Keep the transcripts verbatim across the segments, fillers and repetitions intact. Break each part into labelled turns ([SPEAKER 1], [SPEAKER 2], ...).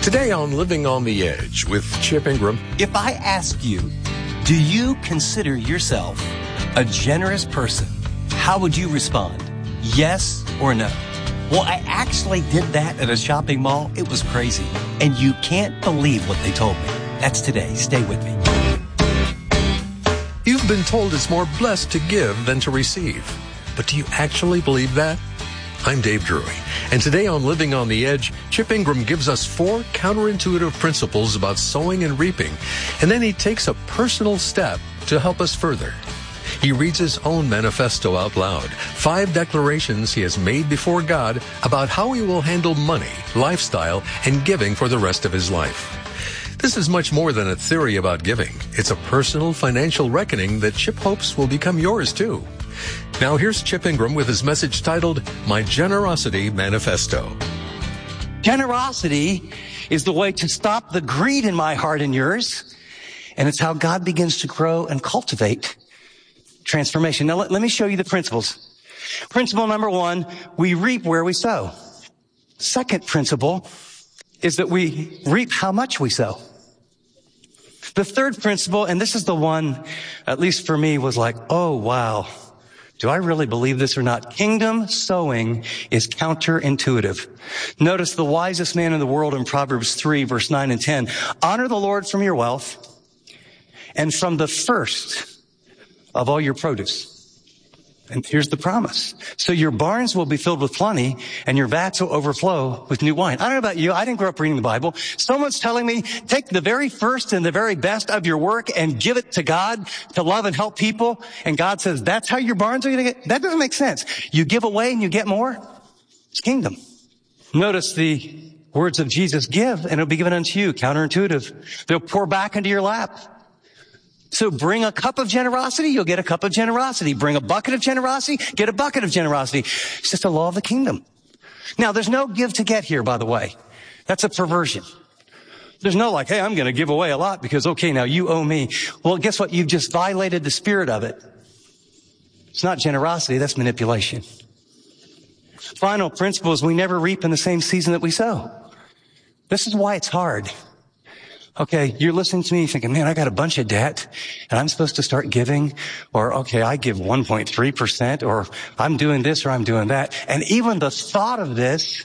[SPEAKER 1] Today on Living on the Edge with Chip Ingram.
[SPEAKER 2] If I ask you, do you consider yourself a generous person? How would you respond? Yes or no? Well, I actually did that at a shopping mall. It was crazy. And you can't believe what they told me. That's today. Stay with me.
[SPEAKER 1] You've been told it's more blessed to give than to receive. But do you actually believe that? I'm Dave Drury, and today on Living on the Edge, Chip Ingram gives us four counterintuitive principles about sowing and reaping, and then he takes a personal step to help us further. He reads his own manifesto out loud, five declarations he has made before God about how he will handle money, lifestyle, and giving for the rest of his life. This is much more than a theory about giving. It's a personal financial reckoning that Chip hopes will become yours too. Now here's Chip Ingram with his message titled, My Generosity Manifesto.
[SPEAKER 2] Generosity is the way to stop the greed in my heart and yours, and it's how God begins to grow and cultivate transformation. Now let, let me show you the principles. Principle number one, we reap where we sow. Second principle is that we reap how much we sow. The third principle, and this is the one, at least for me, was like, oh wow. Do I really believe this or not? Kingdom sowing is counterintuitive. Notice the wisest man in the world in Proverbs three, verse nine and ten. Honor the Lord from your wealth and from the first of all your produce. And here's the promise. So your barns will be filled with plenty and your vats will overflow with new wine. I don't know about you. I didn't grow up reading the Bible. Someone's telling me, take the very first and the very best of your work and give it to God to love and help people. And God says, that's how your barns are going to get. That doesn't make sense. You give away and you get more. It's kingdom. Notice the words of Jesus, give and it'll be given unto you. Counterintuitive. They'll pour back into your lap. So bring a cup of generosity, you'll get a cup of generosity. Bring a bucket of generosity, get a bucket of generosity. It's just a law of the kingdom. Now, there's no give to get here, by the way. That's a perversion. There's no like, hey, I'm going to give away a lot because, okay, now you owe me. Well, guess what? You've just violated the spirit of it. It's not generosity, that's manipulation. Final principle is we never reap in the same season that we sow. This is why it's hard. Okay, you're listening to me thinking, man, I got a bunch of debt and I'm supposed to start giving, or okay, I give one point three percent, or I'm doing this or I'm doing that. And even the thought of this,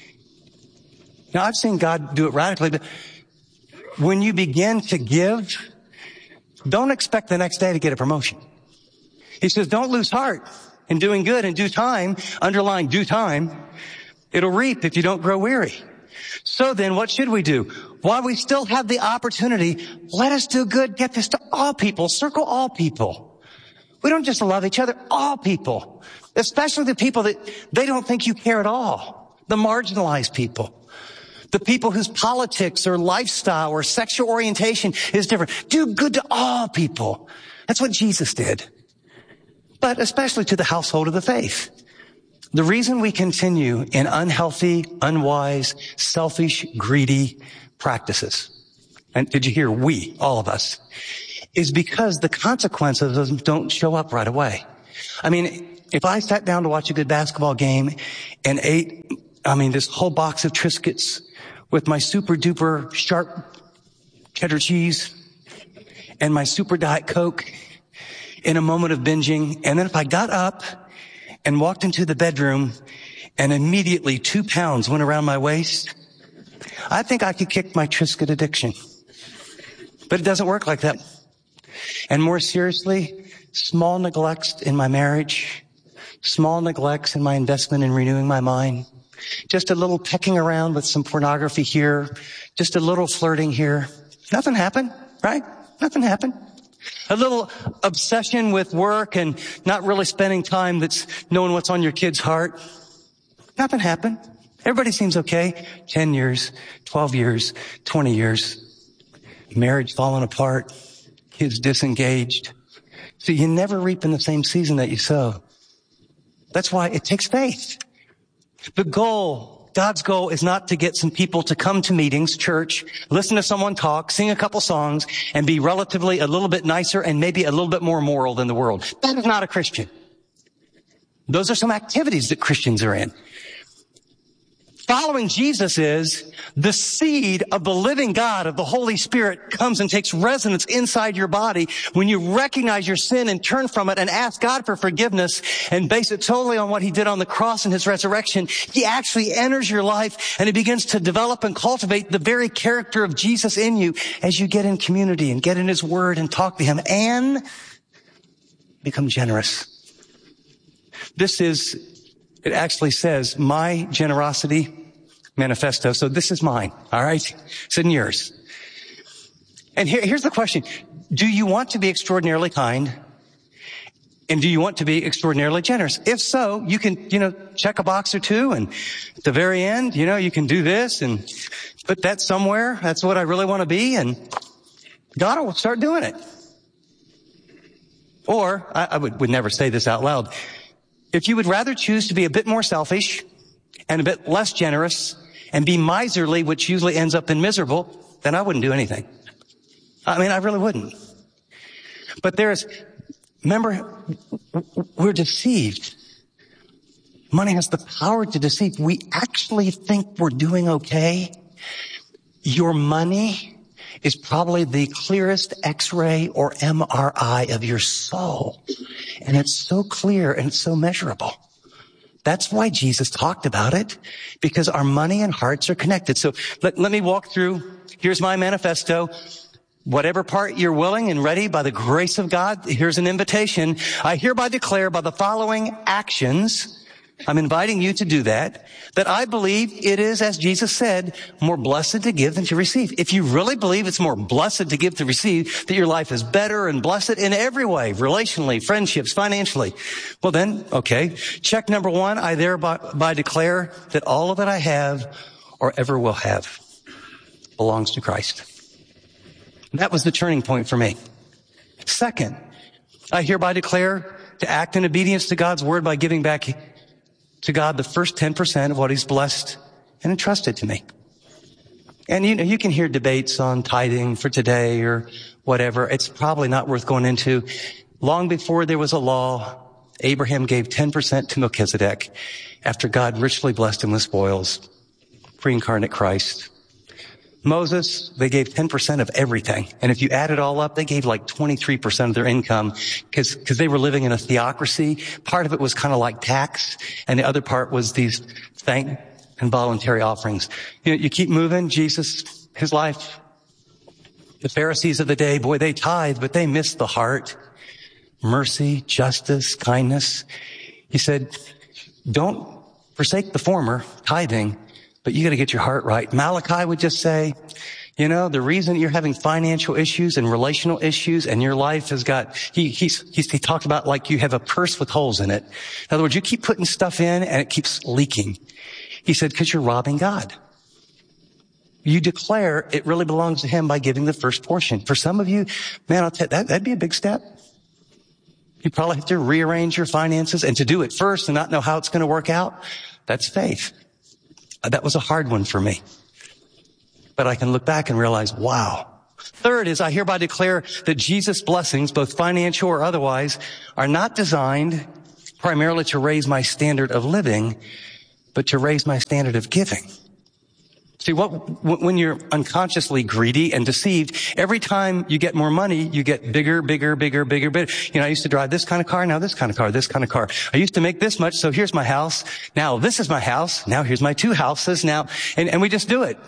[SPEAKER 2] now I've seen God do it radically, but when you begin to give, don't expect the next day to get a promotion. He says, don't lose heart in doing good in due time, underlying due time. It'll reap if you don't grow weary. So then what should we do? While we still have the opportunity, let us do good. Get this to all people. Circle all people. We don't just love each other, all people. Especially the people that they don't think you care at all. The marginalized people. The people whose politics or lifestyle or sexual orientation is different. Do good to all people. That's what Jesus did. But especially to the household of the faith. The reason we continue in unhealthy, unwise, selfish, greedy practices, and did you hear we, all of us, is because the consequences of them don't show up right away. I mean, if I sat down to watch a good basketball game and ate, I mean, this whole box of Triscuits with my super duper sharp cheddar cheese and my super Diet Coke in a moment of binging, and then if I got up and walked into the bedroom and immediately two pounds went around my waist, I think I could kick my Triscuit addiction. But it doesn't work like that. And more seriously, small neglects in my marriage, small neglects in my investment in renewing my mind, just a little pecking around with some pornography here, just a little flirting here. Nothing happened, right? Nothing happened. A little obsession with work and not really spending time that's knowing what's on your kid's heart. Nothing happened. Everybody seems okay. Ten years, twelve years, twenty years. Marriage falling apart. Kids disengaged. So you never reap in the same season that you sow. That's why it takes faith. The goal, God's goal is not to get some people to come to meetings, church, listen to someone talk, sing a couple songs, and be relatively a little bit nicer and maybe a little bit more moral than the world. That is not a Christian. Those are some activities that Christians are in. Following Jesus is the seed of the living God, of the Holy Spirit, comes and takes resonance inside your body when you recognize your sin and turn from it and ask God for forgiveness and base it totally on what he did on the cross and his resurrection. He actually enters your life and he begins to develop and cultivate the very character of Jesus in you as you get in community and get in his word and talk to him and become generous. This is, it actually says, my generosity manifesto. So this is mine. All right. It's in yours. And here, here's the question. Do you want to be extraordinarily kind? And do you want to be extraordinarily generous? If so, you can, you know, check a box or two. And at the very end, you know, you can do this and put that somewhere. That's what I really want to be. And God will start doing it. Or I, I would, would never say this out loud. If you would rather choose to be a bit more selfish and a bit less generous and be miserly, which usually ends up in miserable, then I wouldn't do anything. I mean, I really wouldn't. But there's, remember, we're deceived. Money has the power to deceive. We actually think we're doing okay. Your money is probably the clearest X-ray or M R I of your soul. And it's so clear and it's so measurable. That's why Jesus talked about it, because our money and hearts are connected. So let, let me walk through. Here's my manifesto. Whatever part you're willing and ready by the grace of God, here's an invitation. I hereby declare by the following actions, I'm inviting you to do that, that I believe it is, as Jesus said, more blessed to give than to receive. If you really believe it's more blessed to give to receive, that your life is better and blessed in every way, relationally, friendships, financially, well then, okay. Check number one, I thereby by declare that all of that I have or ever will have belongs to Christ. That was the turning point for me. Second, I hereby declare to act in obedience to God's word by giving back to God the first ten percent of what he's blessed and entrusted to me. And you know, you can hear debates on tithing for today or whatever. It's probably not worth going into. Long before there was a law, Abraham gave ten percent to Melchizedek after God richly blessed him with spoils. Pre-incarnate Christ. Moses, they gave ten percent of everything. And if you add it all up, they gave like twenty-three percent of their income because because they were living in a theocracy. Part of it was kind of like tax, and the other part was these thank and voluntary offerings. You know, you keep moving. Jesus, his life, the Pharisees of the day, boy, they tithe, but they missed the heart. Mercy, justice, kindness. He said, don't forsake the former, tithing, but you got to get your heart right. Malachi would just say, you know, the reason you're having financial issues and relational issues and your life has got, he, he's, he's, he talked about like you have a purse with holes in it. In other words, you keep putting stuff in and it keeps leaking. He said, because you're robbing God. You declare it really belongs to him by giving the first portion. For some of you, man, I'll tell you, that, that'd be a big step. You probably have to rearrange your finances, and to do it first and not know how it's going to work out, that's faith. That was a hard one for me. But I can look back and realize, wow. Third is I hereby declare that Jesus' blessings, both financial or otherwise, are not designed primarily to raise my standard of living, but to raise my standard of giving. See, what, when you're unconsciously greedy and deceived, every time you get more money, you get bigger, bigger, bigger, bigger, bigger. You know, I used to drive this kind of car, now this kind of car, this kind of car. I used to make this much, so here's my house. Now this is my house. Now here's my two houses. Now, and, and we just do it.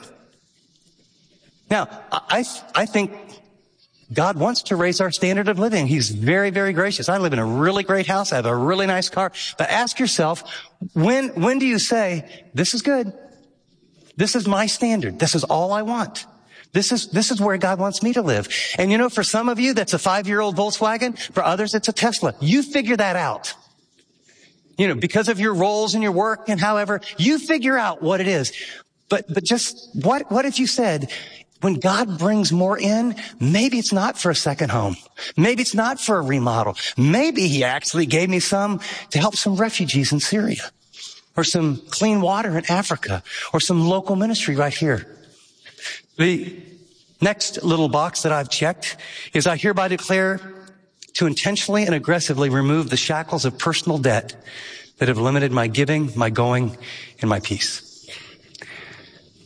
[SPEAKER 2] Now, I, I think God wants to raise our standard of living. He's very, very gracious. I live in a really great house. I have a really nice car. But ask yourself, when, when do you say, this is good? This is my standard. This is all I want. This is, this is where God wants me to live. And you know, for some of you, that's a five-year-old Volkswagen. For others, it's a Tesla. You figure that out. You know, because of your roles in your work and however, you figure out what it is. But, but just what, what if you said, when God brings more in, maybe it's not for a second home. Maybe it's not for a remodel. Maybe he actually gave me some to help some refugees in Syria. Or some clean water in Africa, or some local ministry right here. The next little box that I've checked is I hereby declare to intentionally and aggressively remove the shackles of personal debt that have limited my giving, my going, and my peace.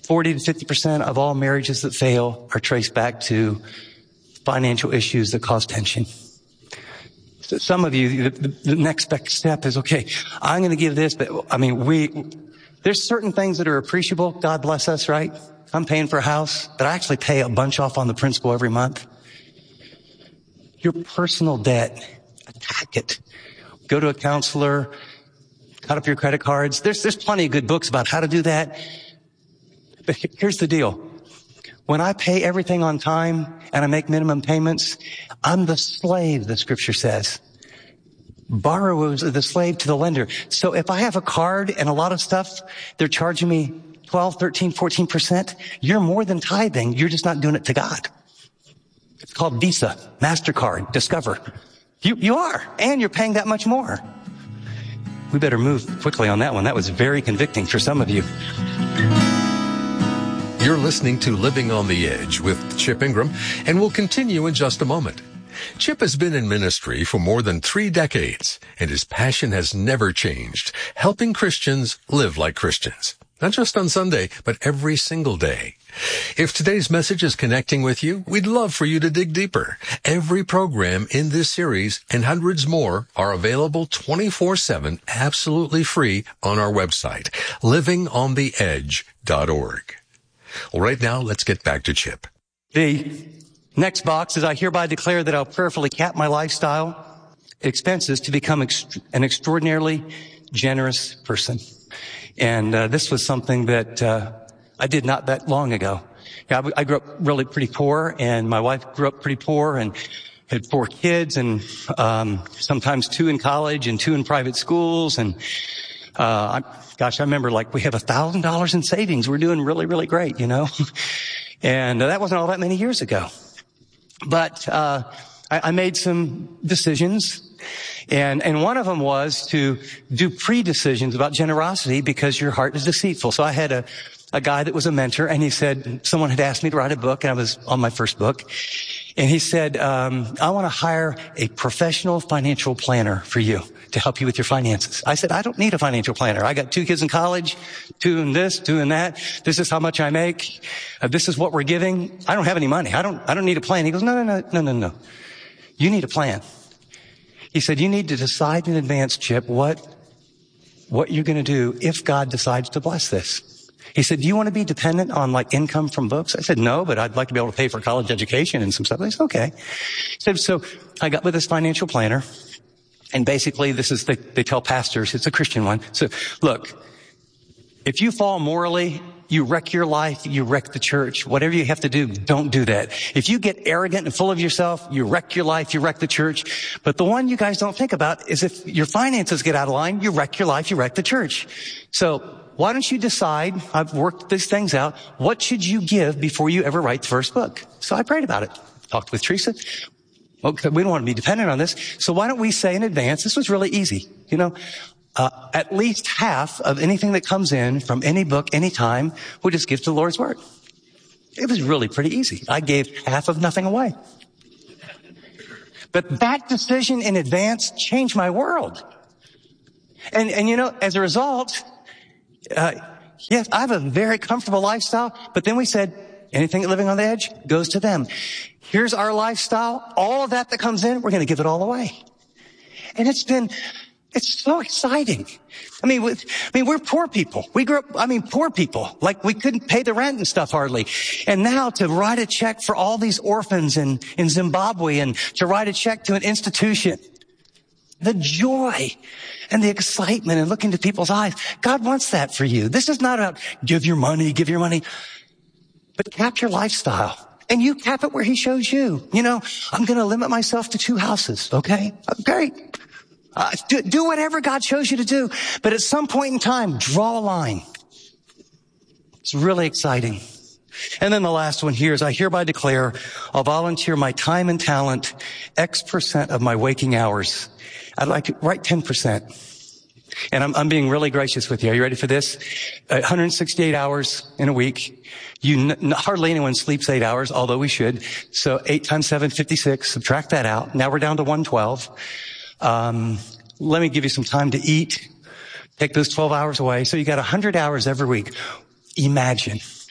[SPEAKER 2] forty to fifty percent of all marriages that fail are traced back to financial issues that cause tension. So some of you, the, the next best step is, okay, I'm going to give this, but I mean, we, there's certain things that are appreciable. God bless us, right? I'm paying for a house, but I actually pay a bunch off on the principal every month. Your personal debt, attack it. Go to a counselor, cut up your credit cards. There's, there's plenty of good books about how to do that. But here's the deal. When I pay everything on time and I make minimum payments, I'm the slave, the scripture says. Borrowers are the slave to the lender. So if I have a card and a lot of stuff, they're charging me twelve, thirteen, fourteen percent. You're more than tithing. You're just not doing it to God. It's called Visa, MasterCard, Discover. You, you are. And you're paying that much more. We better move quickly on that one. That was very convicting for some of you.
[SPEAKER 1] You're listening to Living on the Edge with Chip Ingram, and we'll continue in just a moment. Chip has been in ministry for more than three decades, and his passion has never changed, helping Christians live like Christians. Not just on Sunday, but every single day. If today's message is connecting with you, we'd love for you to dig deeper. Every program in this series and hundreds more are available twenty-four seven, absolutely free on our website, living on the edge dot org. Well, right now, let's get back to Chip.
[SPEAKER 2] The next box is, I hereby declare that I'll prayerfully cap my lifestyle expenses to become ext- an extraordinarily generous person. And uh, this was something that uh, I did not that long ago. Yeah, I, I grew up really pretty poor, and my wife grew up pretty poor, and had four kids, and um, sometimes two in college and two in private schools, and uh, I, gosh, I remember like we have a thousand dollars in savings. We're doing really, really great, you know. And uh, that wasn't all that many years ago. But uh I, I made some decisions. And, and one of them was to do pre-decisions about generosity because your heart is deceitful. So I had a, a guy that was a mentor, and he said, someone had asked me to write a book, and I was on my first book. And he said, um, I want to hire a professional financial planner for you to help you with your finances. I said, I don't need a financial planner. I got two kids in college, doing this, doing that. This is how much I make. Uh, this is what we're giving. I don't have any money. I don't, I don't need a plan. He goes, no, no, no, no, no, no. You need a plan. He said, you need to decide in advance, Chip, what, what you're going to do if God decides to bless this. He said, do you want to be dependent on like income from books? I said, no, but I'd like to be able to pay for college education and some stuff. I said, okay. He said, so I got with this financial planner, and basically this is, they, they tell pastors, it's a Christian one. So look, if you fall morally, you wreck your life, you wreck the church. Whatever you have to do, don't do that. If you get arrogant and full of yourself, you wreck your life, you wreck the church. But the one you guys don't think about is if your finances get out of line, you wreck your life, you wreck the church. So why don't you decide, I've worked these things out, what should you give before you ever write the first book? So I prayed about it. Talked with Teresa. Okay, we don't want to be dependent on this. So why don't we say in advance, this was really easy, you know, Uh, at least half of anything that comes in from any book, anytime, we'll just give to the Lord's Word. It was really pretty easy. I gave half of nothing away. But that decision in advance changed my world. And, and you know, as a result, uh, yes, I have a very comfortable lifestyle, but then we said, anything living on the edge goes to them. Here's our lifestyle. All of that that comes in, we're going to give it all away. And it's been, it's so exciting. I mean, with, I mean, we're poor people. We grew up, I mean, poor people. Like we couldn't pay the rent and stuff hardly. And now to write a check for all these orphans in, in Zimbabwe, and to write a check to an institution. The joy and the excitement and look into people's eyes. God wants that for you. This is not about give your money, give your money, but cap your lifestyle. And you cap it where he shows you. You know, I'm going to limit myself to two houses. Okay. Great. Uh, do, do whatever God shows you to do. But at some point in time, draw a line. It's really exciting. And then the last one here is, I hereby declare I'll volunteer my time and talent, X percent of my waking hours. I'd like to write ten percent. And I'm, I'm being really gracious with you. Are you ready for this? Uh, one hundred sixty-eight hours in a week. You n- hardly anyone sleeps eight hours, although we should. So eight times seven, fifty-six. Subtract that out. Now we're down to one twelve. Um, let me give you some time to eat. Take those twelve hours away. So you got one hundred hours every week. Imagine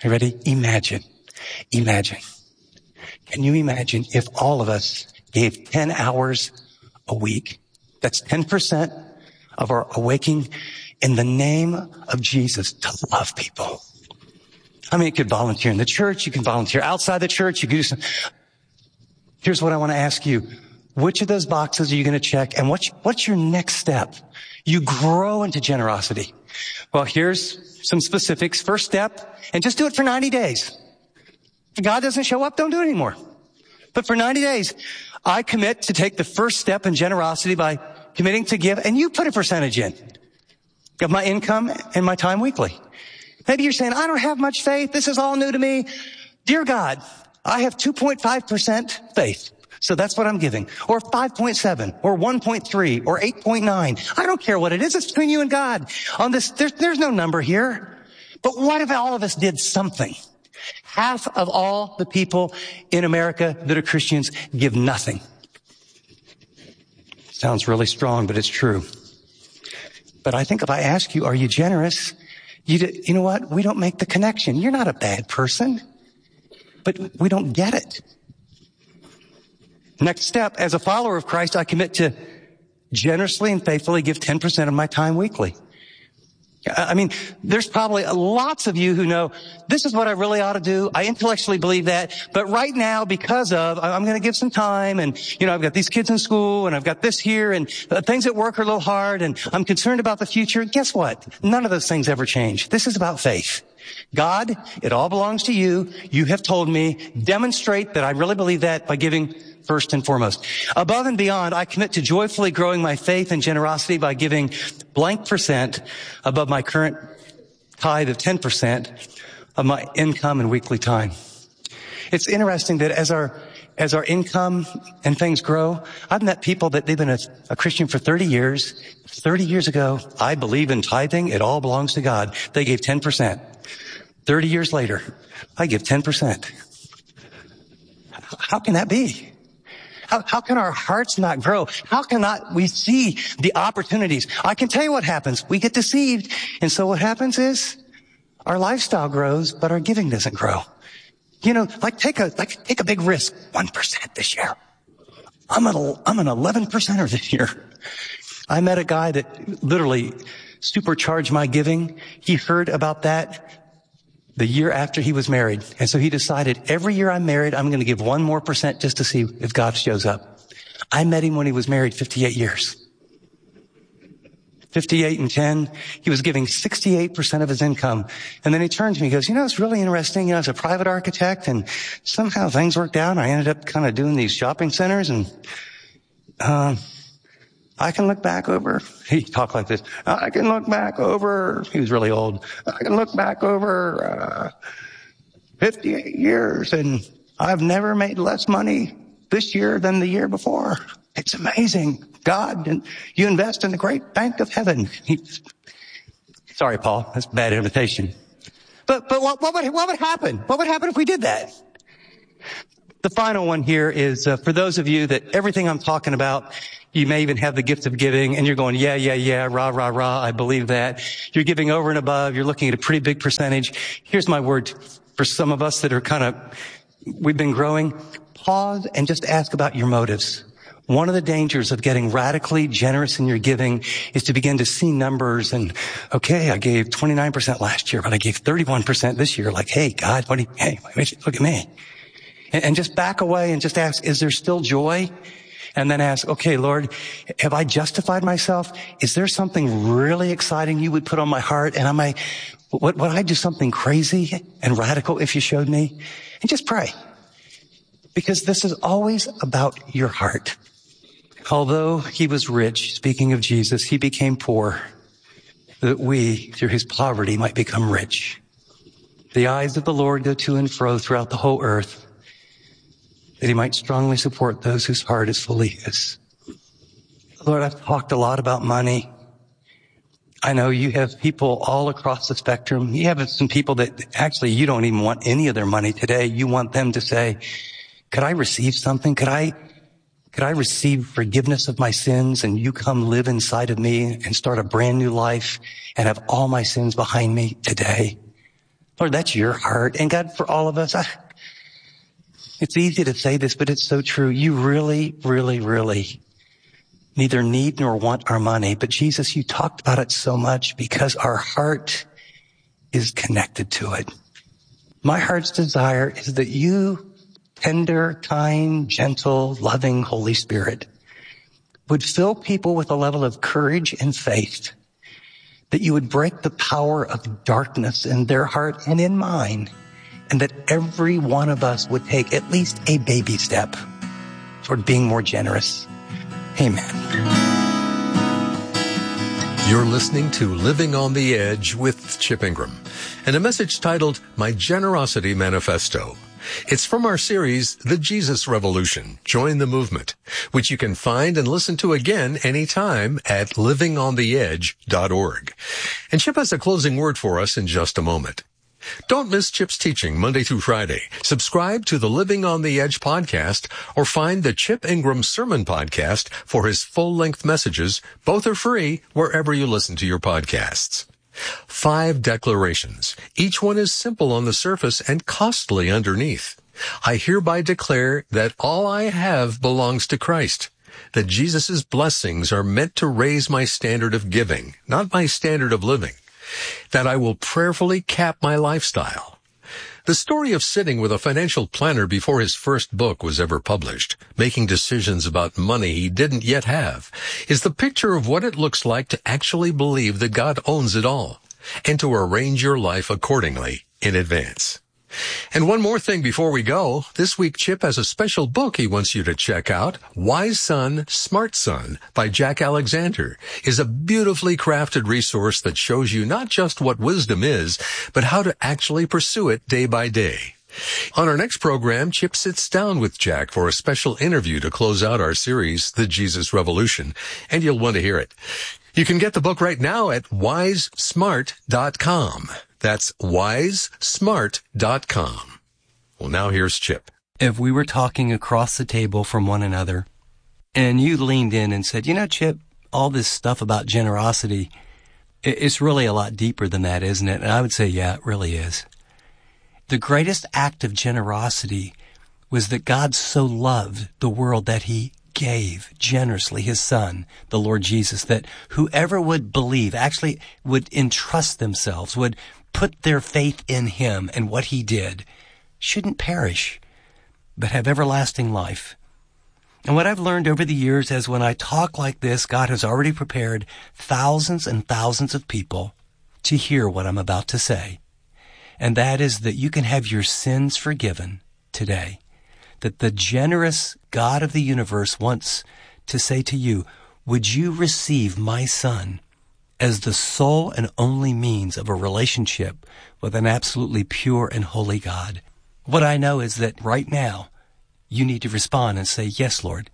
[SPEAKER 2] You ready? Imagine. Imagine. Can you imagine if all of us gave ten hours a week? That's ten percent of our awakening in the name of Jesus to love people. I mean, you could volunteer in the church. You can volunteer outside the church. You could do some. Here's what I want to ask you. Which of those boxes are you going to check? And what's, what's your next step? You grow into generosity. Well, here's some specifics. First step, and just do it for ninety days. If God doesn't show up, don't do it anymore. But for ninety days, I commit to take the first step in generosity by committing to give, and you put a percentage in of my income and my time weekly. Maybe you're saying, I don't have much faith. This is all new to me. Dear God, I have two point five percent faith. So that's what I'm giving. Or five point seven, or one point three, or eight point nine. I don't care what it is. It's between you and God. On this, there's, there's no number here. But what if all of us did something? Half of all the people in America that are Christians give nothing. Sounds really strong, but it's true. But I think if I ask you, are you generous? You, do, you know what? We don't make the connection. You're not a bad person, but we don't get it. Next step, as a follower of Christ, I commit to generously and faithfully give ten percent of my time weekly. I mean, there's probably lots of you who know this is what I really ought to do. I intellectually believe that. But right now, because of, I'm going to give some time and, you know, I've got these kids in school and I've got this here and uh, things at work are a little hard and I'm concerned about the future. Guess what? None of those things ever change. This is about faith. God, it all belongs to you. You have told me, demonstrate that I really believe that by giving first and foremost. Above and beyond, I commit to joyfully growing my faith and generosity by giving blank percent above my current tithe of ten percent of my income and weekly time. It's interesting that as our as our income and things grow, I've met people that they've been a, a Christian for thirty years. thirty years ago, I believe in tithing. It all belongs to God. They gave ten percent. thirty years later, I give ten percent. How can that be? How, how can our hearts not grow? How can not we see the opportunities? I can tell you what happens. We get deceived. And so what happens is our lifestyle grows, but our giving doesn't grow. You know, like take a, like take a big risk. one percent this year. I'm an, I'm an eleven percenter this year. I met a guy that literally supercharged my giving. He heard about that the year after he was married. And so he decided every year I'm married, I'm going to give one more percent just to see if God shows up. I met him when he was married fifty-eight years. fifty-eight and ten. He was giving sixty-eight percent of his income. And then he turned to me and goes, you know, it's really interesting. You know, I was a private architect and somehow things worked out. I ended up kind of doing these shopping centers and, um, I can look back over, he talked like this, I can look back over, he was really old, I can look back over uh fifty-eight years and I've never made less money this year than the year before. It's amazing. God, and you invest in the great bank of heaven. He, sorry, Paul, that's bad imitation. But but what, what would what would happen? What would happen if we did that? The final one here is uh, for those of you that everything I'm talking about, you may even have the gift of giving and you're going, yeah, yeah, yeah, rah, rah, rah, I believe that. You're giving over and above. You're looking at a pretty big percentage. Here's my word for some of us that are kind of, we've been growing. Pause and just ask about your motives. One of the dangers of getting radically generous in your giving is to begin to see numbers and, okay, I gave twenty-nine percent last year, but I gave thirty-one percent this year. Like, hey, God, what do you, hey, look at me. And just back away and just ask, is there still joy? And then ask, okay, Lord, have I justified myself? Is there something really exciting you would put on my heart? And am I, would, would I do something crazy and radical if you showed me? And just pray. Because this is always about your heart. Although he was rich, speaking of Jesus, he became poor, that we, through his poverty, might become rich. The eyes of the Lord go to and fro throughout the whole earth, that he might strongly support those whose heart is fully his. Lord, I've talked a lot about money. I know you have people all across the spectrum. You have some people that actually you don't even want any of their money today. You want them to say, could I receive something? Could I, could I receive forgiveness of my sins and you come live inside of me and start a brand new life and have all my sins behind me today? Lord, that's your heart. And God, for all of us, I, it's easy to say this, but it's so true. You really, really, really neither need nor want our money. But Jesus, you talked about it so much because our heart is connected to it. My heart's desire is that you, tender, kind, gentle, loving Holy Spirit, would fill people with a level of courage and faith, that you would break the power of darkness in their heart and in mine, and that every one of us would take at least a baby step toward being more generous. Amen.
[SPEAKER 1] You're listening to Living on the Edge with Chip Ingram, and a message titled My Generosity Manifesto. It's from our series, The Jesus Revolution, Join the Movement, which you can find and listen to again anytime at living on the edge dot org. And Chip has a closing word for us in just a moment. Don't miss Chip's teaching Monday through Friday. Subscribe to the Living on the Edge podcast or find the Chip Ingram Sermon Podcast for his full-length messages. Both are free wherever you listen to your podcasts. Five declarations. Each one is simple on the surface and costly underneath. I hereby declare that all I have belongs to Christ, that Jesus' blessings are meant to raise my standard of giving, not my standard of living, that I will prayerfully cap my lifestyle. The story of sitting with a financial planner before his first book was ever published, making decisions about money he didn't yet have, is the picture of what it looks like to actually believe that God owns it all, and to arrange your life accordingly in advance. And one more thing before we go. This week, Chip has a special book he wants you to check out. Wise Son, Smart Son by Jack Alexander is a beautifully crafted resource that shows you not just what wisdom is, but how to actually pursue it day by day. On our next program, Chip sits down with Jack for a special interview to close out our series, The Jesus Revolution, and you'll want to hear it. You can get the book right now at wise smart dot com. That's wise smart dot com. Well, now here's Chip.
[SPEAKER 2] If we were talking across the table from one another, and you leaned in and said, you know, Chip, all this stuff about generosity, it's really a lot deeper than that, isn't it? And I would say, yeah, it really is. The greatest act of generosity was that God so loved the world that he gave generously his son, the Lord Jesus, that whoever would believe, actually would entrust themselves, would put their faith in him and what he did, shouldn't perish, but have everlasting life. And what I've learned over the years is when I talk like this, God has already prepared thousands and thousands of people to hear what I'm about to say. And that is that you can have your sins forgiven today. That the generous God of the universe wants to say to you, would you receive my son as the sole and only means of a relationship with an absolutely pure and holy God? What I know is that right now, you need to respond and say, yes, Lord,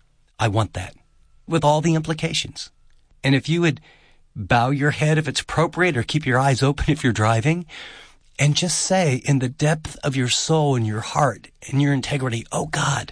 [SPEAKER 2] I want that, with all the implications. And if you would bow your head if it's appropriate, or keep your eyes open if you're driving, and just say in the depth of your soul and your heart and your integrity, oh God,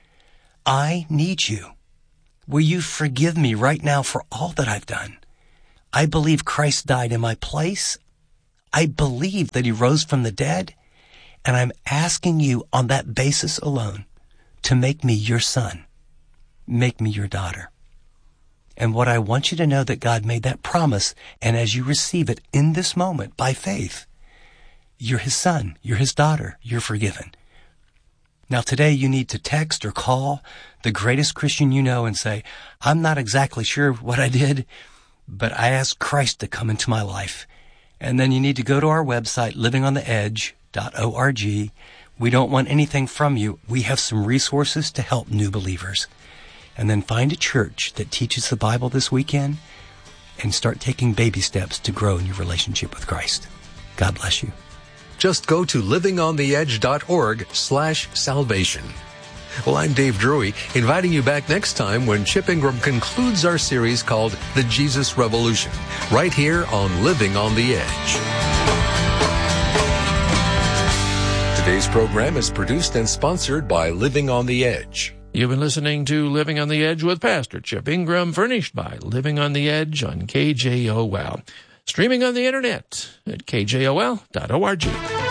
[SPEAKER 2] I need you. Will you forgive me right now for all that I've done? I believe Christ died in my place. I believe that he rose from the dead. And I'm asking you on that basis alone to make me your son. Make me your daughter. And what I want you to know that God made that promise. And as you receive it in this moment by faith, you're his son, you're his daughter, you're forgiven. Now today you need to text or call the greatest Christian you know and say, I'm not exactly sure what I did, but I asked Christ to come into my life. And then you need to go to our website, living on the edge dot org. We don't want anything from you. We have some resources to help new believers. And then find a church that teaches the Bible this weekend and start taking baby steps to grow in your relationship with Christ. God bless you.
[SPEAKER 1] Just go to living on the edge dot org slash salvation. Well, I'm Dave Drury, inviting you back next time when Chip Ingram concludes our series called The Jesus Revolution, right here on Living on the Edge. Today's program is produced and sponsored by Living on the Edge.
[SPEAKER 3] You've been listening to Living on the Edge with Pastor Chip Ingram, furnished by Living on the Edge on K J O. Wow. streaming on the internet at k j o l dot org.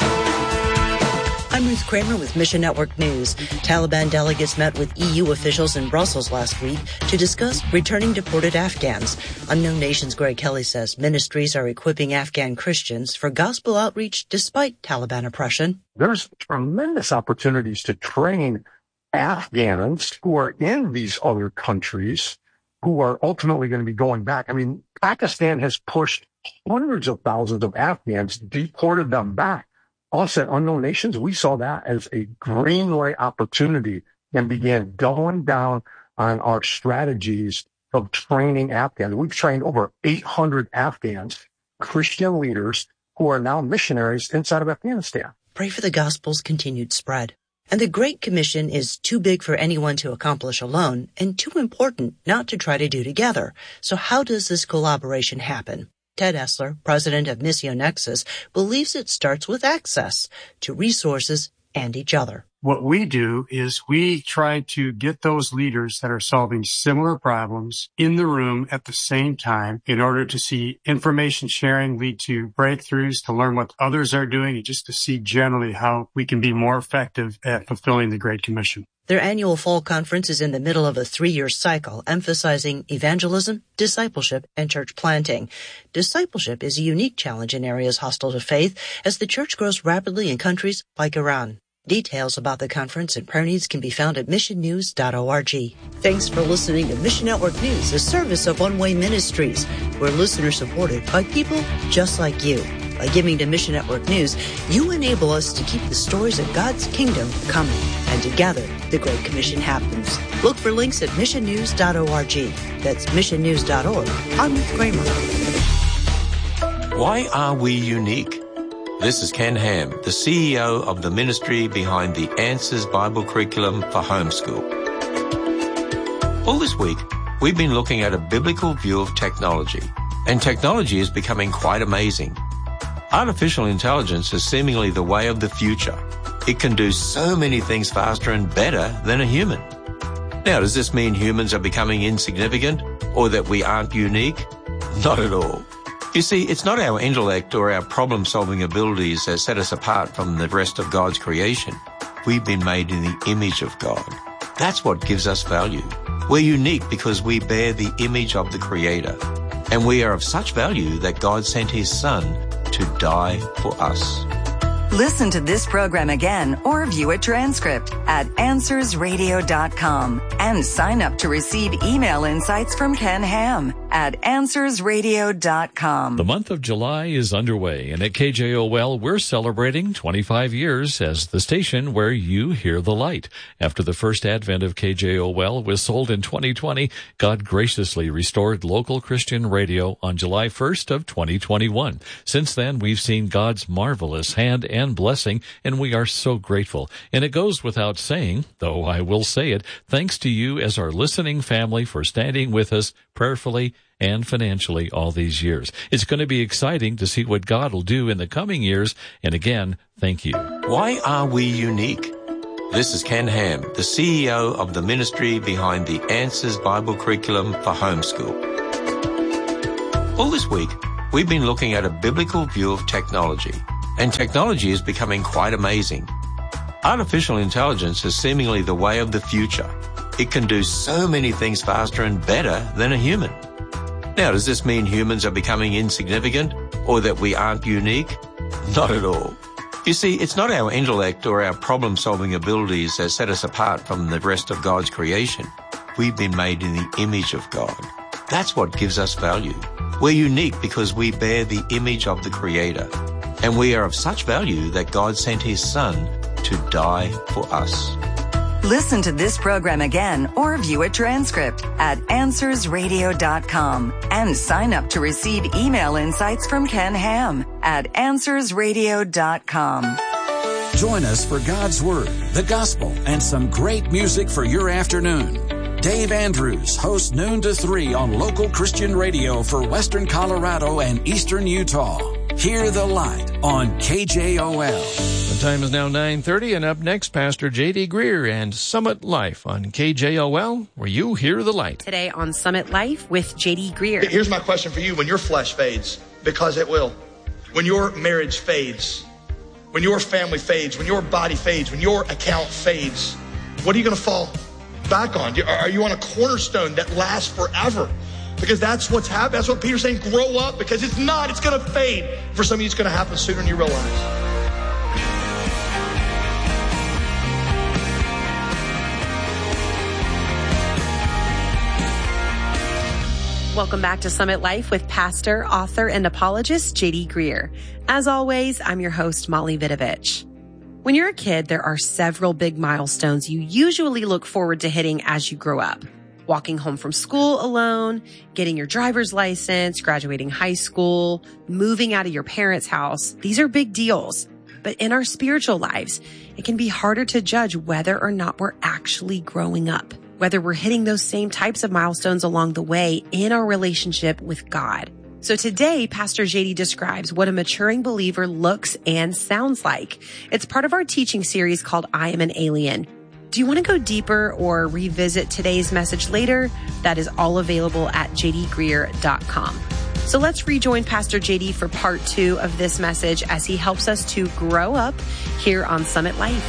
[SPEAKER 4] I'm Ruth Kramer with Mission Network News. Taliban delegates met with E U officials in Brussels last week to discuss returning deported Afghans. Unknown Nations' Greg Kelly says ministries are equipping Afghan Christians for gospel outreach despite Taliban oppression.
[SPEAKER 5] There's tremendous opportunities to train Afghans who are in these other countries who are ultimately going to be going back. I mean, Pakistan has pushed hundreds of thousands of Afghans, deported them back. Us at Unknown Nations, we saw that as a greenway opportunity and began doubling down on our strategies of training Afghans. We've trained over eight hundred Afghans, Christian leaders, who are now missionaries inside of Afghanistan.
[SPEAKER 4] Pray for the gospel's continued spread. And the Great Commission is too big for anyone to accomplish alone and too important not to try to do together. So how does this collaboration happen? Ted Essler, president of Missio Nexus, believes it starts with access to resources and each other.
[SPEAKER 6] What we do is we try to get those leaders that are solving similar problems in the room at the same time in order to see information sharing lead to breakthroughs, to learn what others are doing, and just to see generally how we can be more effective at fulfilling the Great Commission.
[SPEAKER 4] Their annual fall conference is in the middle of a three-year cycle emphasizing evangelism, discipleship, and church planting. Discipleship is a unique challenge in areas hostile to faith as the church grows rapidly in countries like Iran. Details about the conference and prayer needs can be found at mission news dot org. Thanks for listening to Mission Network News, a service of One Way Ministries. We're listener-supported by people just like you. By giving to Mission Network News, you enable us to keep the stories of God's kingdom coming. And together, the Great Commission happens. Look for links at mission news dot org. That's mission news dot org. I'm Ruth Kramer.
[SPEAKER 7] Why are we unique? This is Ken Ham, the C E O of the ministry behind the Answers Bible Curriculum for Homeschool. All this week, we've been looking at a biblical view of technology, and technology is becoming quite amazing. Artificial intelligence is seemingly the way of the future. It can do so many things faster and better than a human. Now, does this mean humans are becoming insignificant or that we aren't unique? Not at all. You see, it's not our intellect or our problem-solving abilities that set us apart from the rest of God's creation. We've been made in the image of God. That's what gives us value. We're unique because we bear the image of the Creator. And we are of such value that God sent His Son to die for us.
[SPEAKER 8] Listen to this program again or view a transcript at answers radio dot com and sign up to receive email insights from Ken Ham at answers radio dot com.
[SPEAKER 3] The month of July is underway, and at K J O L, we're celebrating twenty-five years as the station where you hear the light. After the first advent of K J O L was sold in twenty twenty, God graciously restored local Christian radio on July first of twenty twenty-one. Since then, we've seen God's marvelous hand and blessing, and we are so grateful. And it goes without saying, though I will say it, thanks to you as our listening family for standing with us prayerfully and financially all these years. It's going to be exciting to see what God will do in the coming years, and again, thank you.
[SPEAKER 7] Why are we unique? This is Ken Ham, the C E O of the ministry behind the Answers Bible Curriculum for Homeschool. All this week, we've been looking at a biblical view of technology, and technology is becoming quite amazing. Artificial intelligence is seemingly the way of the future. It can do so many things faster and better than a human. Now, does this mean humans are becoming insignificant or that we aren't unique? Not at all. You see, it's not our intellect or our problem-solving abilities that set us apart from the rest of God's creation. We've been made in the image of God. That's what gives us value. We're unique because we bear the image of the Creator. And we are of such value that God sent His Son to die for us.
[SPEAKER 8] Listen to this program again or view a transcript at answers radio dot com and sign up to receive email insights from Ken Ham at answers radio dot com.
[SPEAKER 9] Join us for God's Word, the Gospel, and some great music for your afternoon. Dave Andrews hosts noon to three on local Christian radio for Western Colorado and Eastern Utah. Hear the Light on K J O L.
[SPEAKER 3] The time is now nine thirty, and up next, Pastor J D. Greer and Summit Life on K J O L, where you hear the light.
[SPEAKER 10] Today on Summit Life with J D. Greer.
[SPEAKER 11] Here's my question for you. When your flesh fades,
[SPEAKER 10] because it will. When your marriage fades, when your family fades, when your body fades, when your account fades, what are you going to fall back on? Are you on a cornerstone that lasts forever? Because that's what's happening. That's what Peter's saying, grow up, because it's not. It's going to fade. For some of you, it's going to happen sooner than you realize.
[SPEAKER 11] Welcome back to Summit Life with pastor, author, and apologist J D Greear. As always, I'm your host, Molly Vidovich. When you're a kid, there are several big milestones you usually look forward to hitting as you grow up. Walking home from school alone, getting your driver's license, graduating high school, moving out of your parents' house. These are big deals. But in our spiritual lives, it can be harder to judge whether or not we're actually growing up, whether we're hitting those same types of milestones along the way in our relationship with God. So today, Pastor J D describes what a maturing believer looks and sounds like. It's part of our teaching series called I Am an Alien. Do you want to go deeper or revisit today's message later? That is all available at j d greear dot com. So let's rejoin Pastor J D for part two of this message as he helps us to grow up here on Summit Life.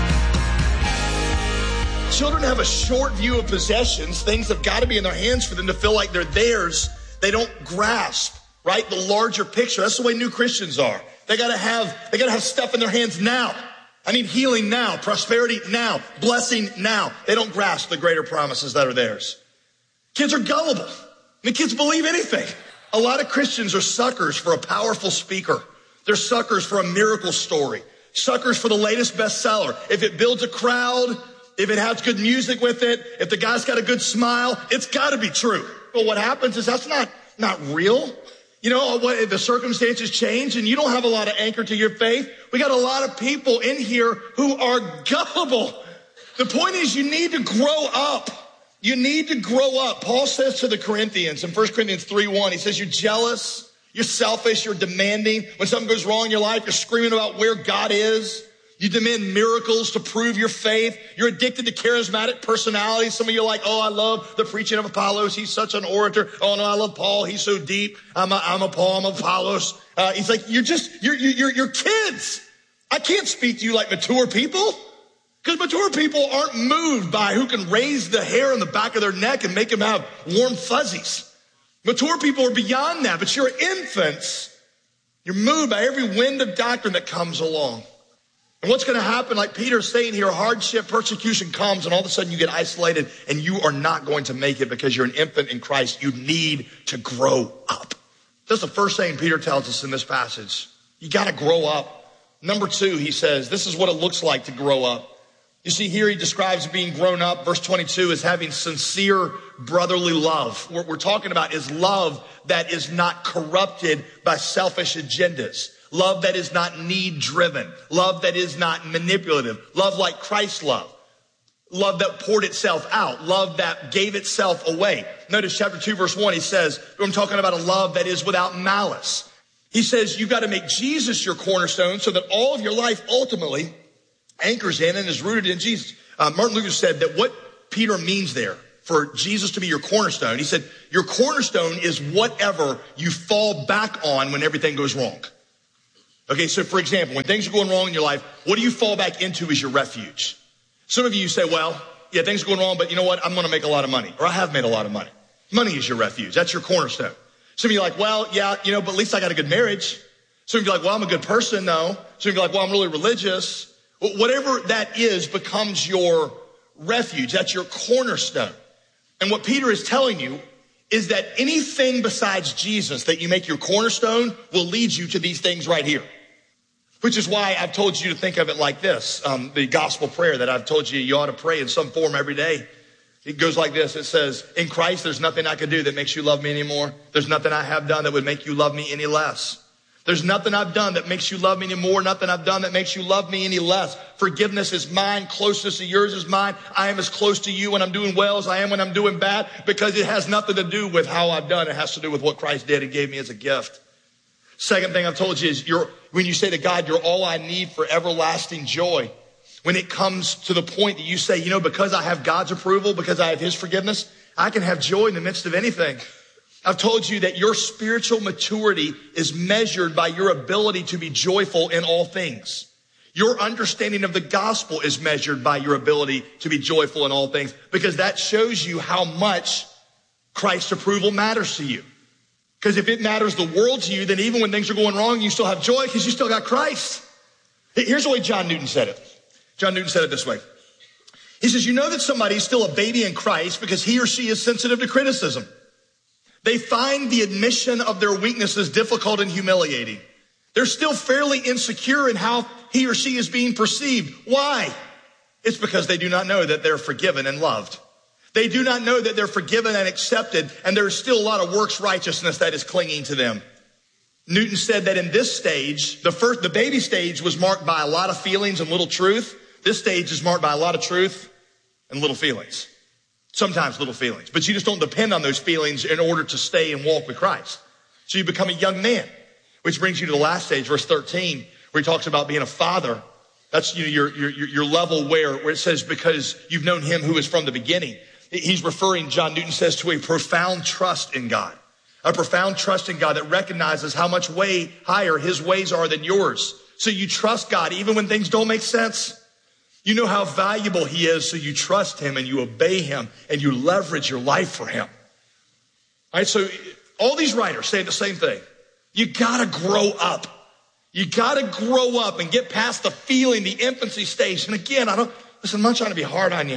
[SPEAKER 10] Children have a short view of possessions. Things have got to be in their hands for them to feel like they're theirs. They don't grasp, right, the larger picture. That's the way new Christians are. They got to have, they got to have stuff in their hands now. I need healing now, prosperity now, blessing now. They don't grasp the greater promises that are theirs. Kids are gullible. I mean, kids believe anything. A lot of Christians are suckers for a powerful speaker. They're suckers for a miracle story. Suckers for the latest bestseller. If it builds a crowd, if it has good music with it, if the guy's got a good smile, it's got to be true. But what happens is that's not, not real. You know, what, the circumstances change and you don't have a lot of anchor to your faith. We got a lot of people in here who are gullible. The point is you need to grow up. You need to grow up. Paul says to the Corinthians in First Corinthians three one, he says, you're jealous, you're selfish, you're demanding. When something goes wrong in your life, you're screaming about where God is. You demand miracles to prove your faith. You're addicted to charismatic personalities. Some of you are like, oh, I love the preaching of Apollos. He's such an orator. Oh, no, I love Paul. He's so deep. I'm a, I'm a Paul. I'm a Apollos. Uh, he's like, you're just, you're, you're, you're kids. I can't speak to you like mature people because mature people aren't moved by who can raise the hair on the back of their neck and make them have warm fuzzies. Mature people are beyond that, but you're infants. You're moved by every wind of doctrine that comes along. And what's going to happen, like Peter's saying here, hardship, persecution comes, and all of a sudden you get isolated, and you are not going to make it because you're an infant in Christ. You need to grow up. That's the first thing Peter tells us in this passage. You got to grow up. Number two, he says, this is what it looks like to grow up. You see here he describes being grown up, verse twenty-two, as having sincere brotherly love. What we're talking about is love that is not corrupted by selfish agendas. Love that is not need-driven. Love that is not manipulative. Love like Christ's love. Love that poured itself out. Love that gave itself away. Notice chapter two, verse one, he says, I'm talking about a love that is without malice. He says, you've got to make Jesus your cornerstone so that all of your life ultimately anchors in and is rooted in Jesus. Uh, Martin Luther said that what Peter means there for Jesus to be your cornerstone, he said, your cornerstone is whatever you fall back on when everything goes wrong. Okay, so for example, when things are going wrong in your life, what do you fall back into as your refuge? Some of you say, well, yeah, things are going wrong, but you know what? I'm going to make a lot of money, or I have made a lot of money. Money is your refuge. That's your cornerstone. Some of you are like, well, yeah, you know, but at least I got a good marriage. Some of you are like, well, I'm a good person, though. Some of you are like, well, I'm really religious. Well, whatever that is becomes your refuge. That's your cornerstone. And what Peter is telling you is that anything besides Jesus that you make your cornerstone will lead you to these things right here. Which is why I've told you to think of it like this. Um, the gospel prayer that I've told you you ought to pray in some form every day. It goes like this. It says, in Christ, there's nothing I can do that makes you love me anymore. There's nothing I have done that would make you love me any less. There's nothing I've done that makes you love me anymore. Nothing I've done that makes you love me any less. Forgiveness is mine. Closeness to yours is mine. I am as close to you when I'm doing well as I am when I'm doing bad, because it has nothing to do with how I've done. It has to do with what Christ did and gave me as a gift. Second thing I've told you is you're, when you say to God, you're all I need for everlasting joy. When it comes to the point that you say, you know, because I have God's approval, because I have his forgiveness, I can have joy in the midst of anything. I've told you that your spiritual maturity is measured by your ability to be joyful in all things. Your understanding of the gospel is measured by your ability to be joyful in all things, because that shows you how much Christ's approval matters to you. Because if it matters the world to you, then even when things are going wrong, you still have joy because you still got Christ. Here's the way John Newton said it. John Newton said it this way. He says, you know that somebody's still a baby in Christ because he or she is sensitive to criticism. They find the admission of their weaknesses difficult and humiliating. They're still fairly insecure in how he or she is being perceived. Why? It's because they do not know that they're forgiven and loved. They do not know that they're forgiven and accepted, and there's still a lot of works righteousness that is clinging to them. Newton said that in this stage, the first, the baby stage was marked by a lot of feelings and little truth. This stage is marked by a lot of truth and little feelings. Sometimes little feelings, but you just don't depend on those feelings in order to stay and walk with Christ. So you become a young man, which brings you to the last stage, verse thirteen, where he talks about being a father. That's, you know, your, your, your level where, where it says, because you've known him who is from the beginning. He's referring, John Newton says, to a profound trust in God, a profound trust in God that recognizes how much way higher his ways are than yours. So you trust God even when things don't make sense. You know how valuable he is, so you trust him and you obey him and you leverage your life for him. All right, so all these writers say the same thing. You gotta grow up. You gotta grow up and get past the feeling, the infancy stage. And again, I don't, listen, I'm not trying to be hard on you.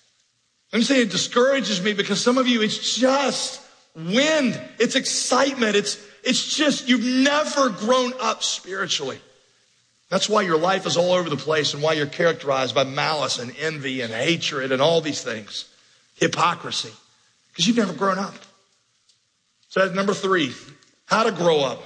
[SPEAKER 10] I'm saying it discourages me because some of you, it's just wind. It's excitement. It's, it's just, you've never grown up spiritually. That's why your life is all over the place and why you're characterized by malice and envy and hatred and all these things. Hypocrisy. Because you've never grown up. So that's number three, how to grow up.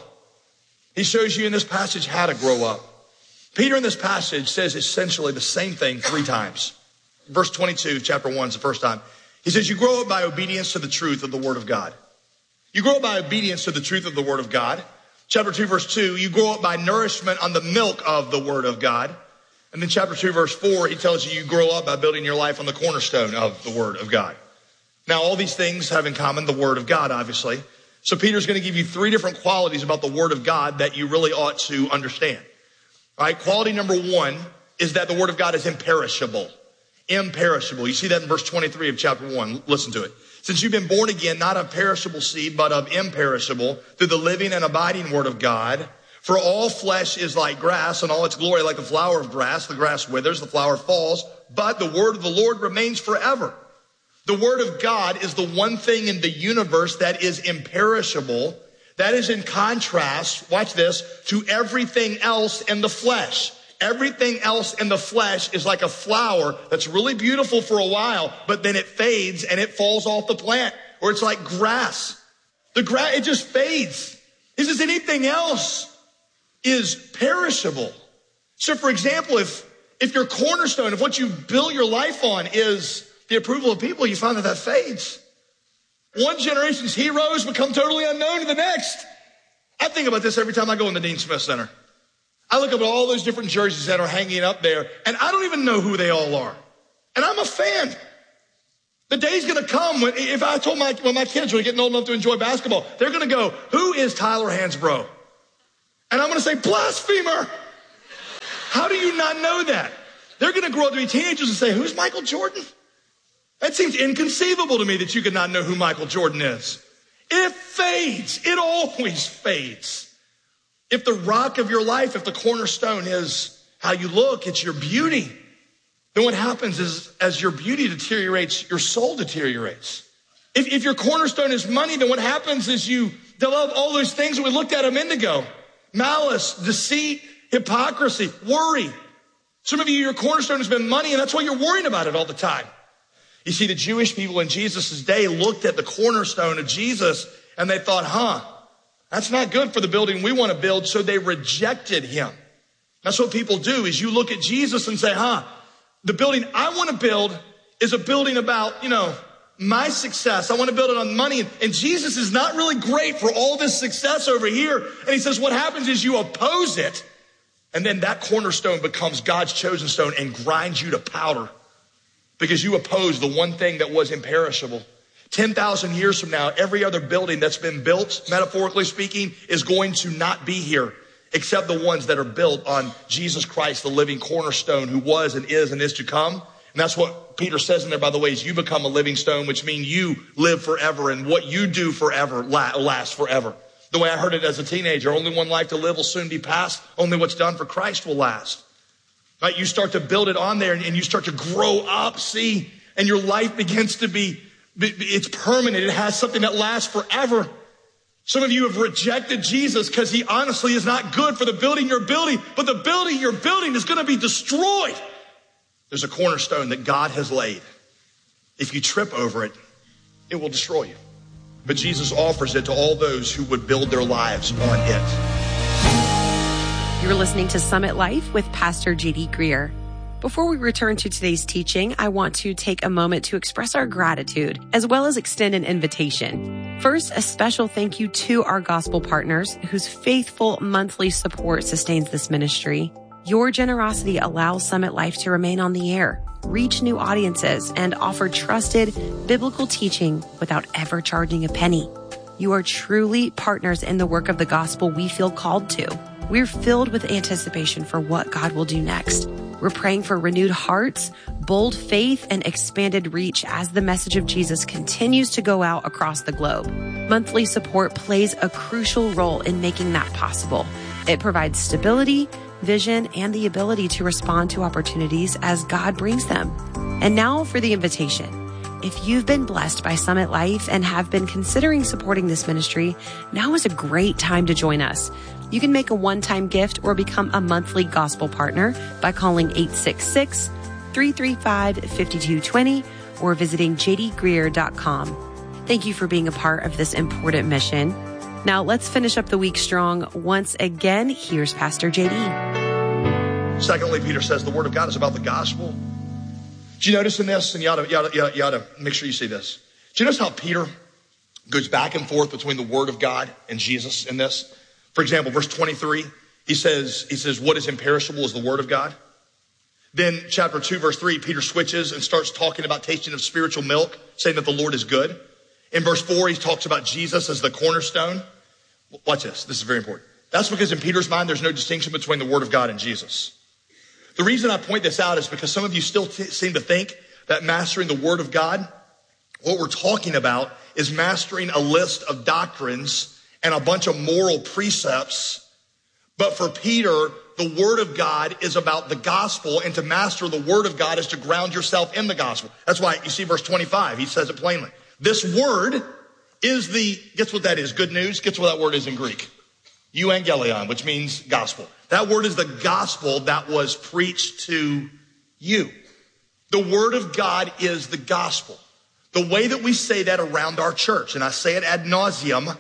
[SPEAKER 10] He shows you in this passage how to grow up. Peter in this passage says essentially the same thing three times. Verse twenty-two, chapter one is the first time. He says, you grow up by obedience to the truth of the word of God. You grow up by obedience to the truth of the word of God. Chapter two, verse two, you grow up by nourishment on the milk of the word of God. And then chapter two, verse four, he tells you you grow up by building your life on the cornerstone of the word of God. Now, all these things have in common the word of God, obviously. So Peter's going to give you three different qualities about the word of God that you really ought to understand. All right, quality number one is that the word of God is imperishable. Imperishable. You see that in verse twenty-three of chapter one. Listen to it. Since you've been born again, not of perishable seed, but of imperishable, through the living and abiding word of God. For all flesh is like grass, and all its glory like the flower of grass. The grass withers, the flower falls, but the word of the Lord remains forever. The word of God is the one thing in the universe that is imperishable. That is in contrast, watch this, to everything else in the flesh. Everything else in the flesh is like a flower that's really beautiful for a while, but then it fades and it falls off the plant. Or it's like grass. The grass, it just fades. He says anything else is perishable. So for example, if, if your cornerstone, if what you build your life on is the approval of people, you find that that fades. One generation's heroes become totally unknown to the next. I think about this every time I go in the Dean Smith Center. I look up at all those different jerseys that are hanging up there, and I don't even know who they all are. And I'm a fan. The day's going to come when, if I told my, when my kids were getting old enough to enjoy basketball, they're going to go, who is Tyler Hansbrough? And I'm going to say, blasphemer. How do you not know that? They're going to grow up to be teenagers and say, who's Michael Jordan? That seems inconceivable to me that you could not know who Michael Jordan is. It fades. It always fades. If the rock of your life, if the cornerstone is how you look, it's your beauty, then what happens is as your beauty deteriorates, your soul deteriorates. If, if your cornerstone is money, then what happens is you develop all those things that we looked at a minute ago. Malice, deceit, hypocrisy, worry. Some of you, your cornerstone has been money, and that's why you're worrying about it all the time. You see, the Jewish people in Jesus' day looked at the cornerstone of Jesus, and they thought, huh, that's not good for the building we want to build, so they rejected him. That's what people do, is you look at Jesus and say, huh, the building I want to build is a building about, you know, my success. I want to build it on money. And Jesus is not really great for all this success over here. And he says what happens is you oppose it, and then that cornerstone becomes God's chosen stone and grinds you to powder because you oppose the one thing that was imperishable. ten thousand years from now, every other building that's been built, metaphorically speaking, is going to not be here, except the ones that are built on Jesus Christ, the living cornerstone, who was and is and is to come. And that's what Peter says in there, by the way, is you become a living stone, which means you live forever, and what you do forever lasts forever. The way I heard it as a teenager, only one life to live will soon be past. Only what's done for Christ will last. Right? You start to build it on there, and you start to grow up, see, and your life begins to be, it's permanent. It has something that lasts forever. Some of you have rejected Jesus because he honestly is not good for the building you're building, but the building you're building is going to be destroyed. There's a cornerstone that God has laid. If you trip over it, it will destroy you. But Jesus offers it to all those who would build their lives on it.
[SPEAKER 11] You're listening to Summit Life with Pastor J D Greer. Before we return to today's teaching, I want to take a moment to express our gratitude, as well as extend an invitation. First, a special thank you to our gospel partners whose faithful monthly support sustains this ministry. Your generosity allows Summit Life to remain on the air, reach new audiences, and offer trusted biblical teaching without ever charging a penny. You are truly partners in the work of the gospel we feel called to. We're filled with anticipation for what God will do next. We're praying for renewed hearts, bold faith, and expanded reach as the message of Jesus continues to go out across the globe. Monthly support plays a crucial role in making that possible. It provides stability, vision, and the ability to respond to opportunities as God brings them. And now for the invitation. If you've been blessed by Summit Life and have been considering supporting this ministry, now is a great time to join us. You can make a one-time gift or become a monthly gospel partner by calling eight six six, three three five, five two two zero or visiting j d greer dot com. Thank you for being a part of this important mission. Now let's finish up the week strong. Once again, here's Pastor J D.
[SPEAKER 10] Secondly, Peter says the word of God is about the gospel. Did you notice in this, and you ought to, you ought to, you ought to, you ought to make sure you see this. Do you notice how Peter goes back and forth between the word of God and Jesus in this? For example, verse twenty-three, he says, he says, what is imperishable is the word of God. Then chapter two, verse three, Peter switches and starts talking about tasting of spiritual milk, saying that the Lord is good. In verse four, he talks about Jesus as the cornerstone. Watch this. This is very important. That's because in Peter's mind, there's no distinction between the word of God and Jesus. The reason I point this out is because some of you still t- seem to think that mastering the word of God, what we're talking about is mastering a list of doctrines and a bunch of moral precepts. But for Peter, the word of God is about the gospel, and to master the word of God is to ground yourself in the gospel. That's why you see verse twenty-five, he says it plainly. This word is the, guess what that is? Good news. Guess what that word is in Greek? Euangelion, which means gospel. That word is the gospel that was preached to you. The word of God is the gospel. The way that we say that around our church, and I say it ad nauseum,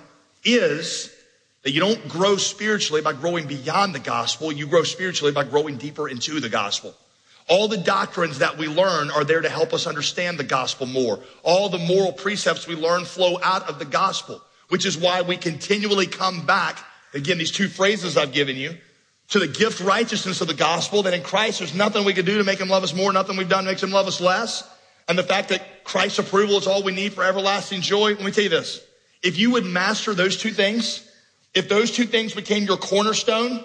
[SPEAKER 10] is that you don't grow spiritually by growing beyond the gospel. You grow spiritually by growing deeper into the gospel. All the doctrines that we learn are there to help us understand the gospel more. All the moral precepts we learn flow out of the gospel, which is why we continually come back. Again, these two phrases I've given you, to the gift righteousness of the gospel, that in Christ there's nothing we can do to make him love us more, nothing we've done makes him love us less. And the fact that Christ's approval is all we need for everlasting joy. Let me tell you this. If you would master those two things, if those two things became your cornerstone,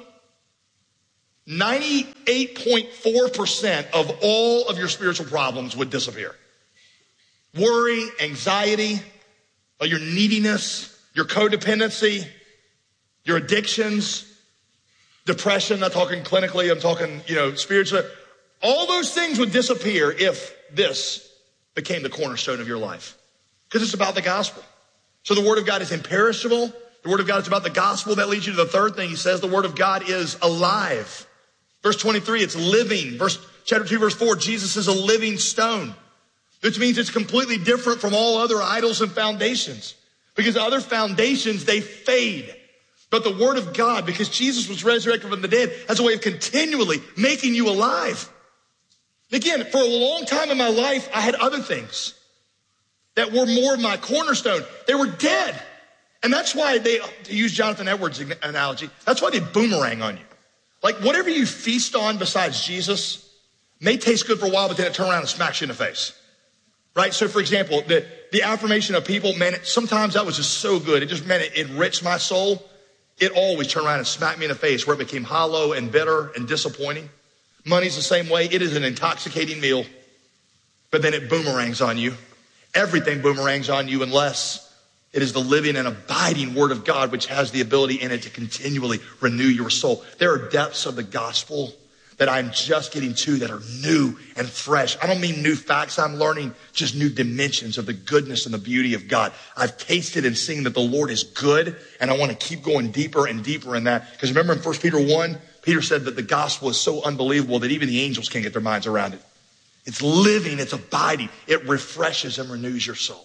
[SPEAKER 10] ninety-eight point four percent of all of your spiritual problems would disappear. Worry, anxiety, your neediness, your codependency, your addictions, depression, not talking clinically, I'm talking, you know, spiritually. All those things would disappear if this became the cornerstone of your life. Because it's about the gospel. So the word of God is imperishable. The word of God is about the gospel. That leads you to the third thing. He says the word of God is alive. Verse twenty-three, it's living. Verse chapter two, verse four, Jesus is a living stone. Which means it's completely different from all other idols and foundations. Because other foundations, they fade. But the word of God, because Jesus was resurrected from the dead, has a way of continually making you alive. Again, for a long time in my life, I had other things that were more of my cornerstone. They were dead. And that's why they, to use Jonathan Edwards' analogy, that's why they boomerang on you. Like whatever you feast on besides Jesus may taste good for a while, but then it turns around and smacks you in the face. Right? So for example, the, the affirmation of people, man, it, sometimes that was just so good. It just, man, it enriched my soul. It always turned around and smacked me in the face where it became hollow and bitter and disappointing. Money's the same way. It is an intoxicating meal, but then it boomerangs on you. Everything boomerangs on you unless it is the living and abiding word of God, which has the ability in it to continually renew your soul. There are depths of the gospel that I'm just getting to that are new and fresh. I don't mean new facts I'm learning, just new dimensions of the goodness and the beauty of God. I've tasted and seen that the Lord is good, and I want to keep going deeper and deeper in that. Because remember in First Peter one, Peter said that the gospel is so unbelievable that even the angels can't get their minds around it. It's living, it's abiding, it refreshes and renews your soul.